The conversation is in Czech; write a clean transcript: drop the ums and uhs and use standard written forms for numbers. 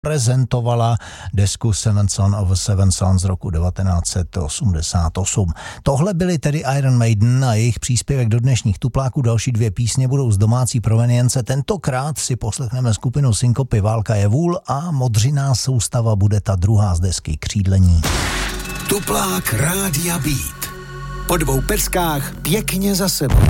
prezentovala desku Seven Son of a Seven Son z roku 1988. Tohle byly tedy Iron Maiden a jejich příspěvek do dnešních tupláků. Další dvě písně budou z domácí provenience. Tentokrát si poslechneme skupinu Synkopy Válka je vůl a Modřiná soustava bude ta druhá z desky Křídlení. Tuplák Rádia Beat. Po dvou peskách pěkně za sebou.